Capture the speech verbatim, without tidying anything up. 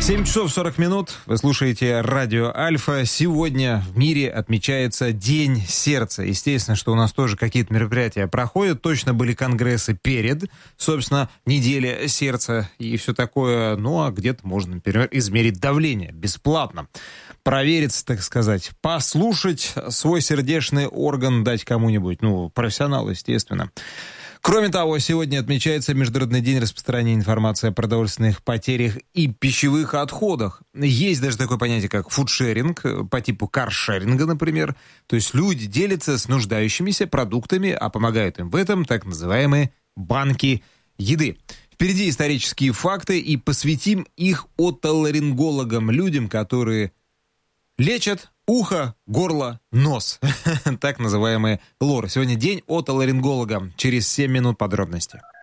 семь часов сорок минут. Вы слушаете радио Альфа. Сегодня в мире отмечается День сердца. Естественно, что у нас тоже какие-то мероприятия проходят. Точно были конгрессы перед, собственно, неделя сердца и все такое. Ну, а где-то можно, например, измерить давление бесплатно. Провериться, так сказать. Послушать свой сердечный орган, дать кому-нибудь. Ну, профессионалу, естественно. Кроме того, сегодня отмечается Международный день распространения информации о продовольственных потерях и пищевых отходах. Есть даже такое понятие, как фудшеринг, по типу каршеринга, например. То есть люди делятся с нуждающимися продуктами, а помогают им в этом так называемые банки еды. Впереди исторические факты, и посвятим их отоларингологам, людям, которые лечат ухо, горло, нос. Так называемые лоры. Сегодня день отоларинголога. Через семь минут подробности.